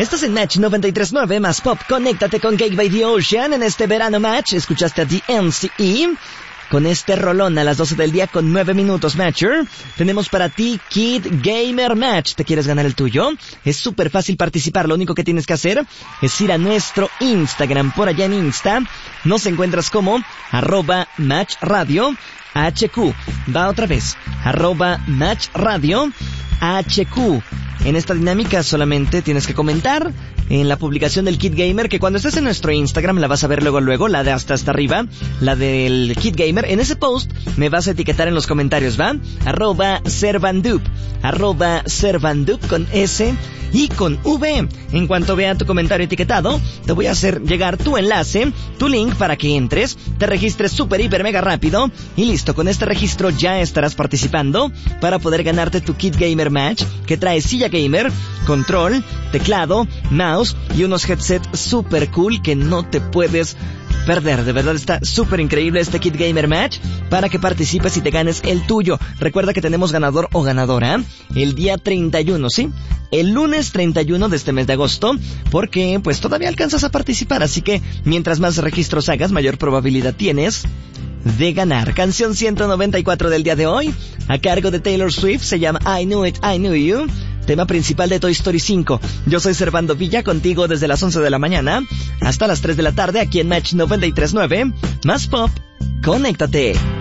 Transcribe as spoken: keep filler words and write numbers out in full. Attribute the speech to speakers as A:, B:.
A: Estás en Match noventa y tres punto nueve más Pop. Conéctate con Gate by the Ocean. En este verano Match escuchaste a The N C E con este rolón a las doce del día con nueve minutos, Matcher. Tenemos para ti Kid Gamer Match. ¿Te quieres ganar el tuyo? Es súper fácil participar. Lo único que tienes que hacer es ir a nuestro Instagram. Por allá en Insta nos encuentras como arroba Match Radio H Q. Va otra vez. Arroba Match Radio H Q. En esta dinámica solamente tienes que comentar en la publicación del Kid Gamer, que cuando estés en nuestro Instagram la vas a ver luego luego, la de hasta hasta arriba, la del Kid Gamer. En ese post me vas a etiquetar en los comentarios, ¿va? Arroba Servandup, arroba Servandup con S y con V. En cuanto vea tu comentario etiquetado, te voy a hacer llegar tu enlace, tu link para que entres, te registres súper, hiper, mega rápido y listo. Con este registro ya estarás participando para poder ganarte tu Kid Gamer Match, que trae silla gamer, control, teclado, mouse y unos headsets super cool que no te puedes perder. De verdad está súper increíble este Kid Gamer Match para que participes y te ganes el tuyo. Recuerda que tenemos ganador o ganadora el día treinta y uno, ¿sí? El lunes treinta y uno de este mes de agosto, porque pues todavía alcanzas a participar, así que mientras más registros hagas, mayor probabilidad tienes de ganar. Canción ciento noventa y cuatro del día de hoy, a cargo de Taylor Swift, se llama I Knew It, I Knew You, tema principal de Toy Story cinco. Yo soy Servando Villa, contigo desde las once de la mañana hasta las tres de la tarde, aquí en Match noventa y tres punto nueve, más Pop. Conéctate.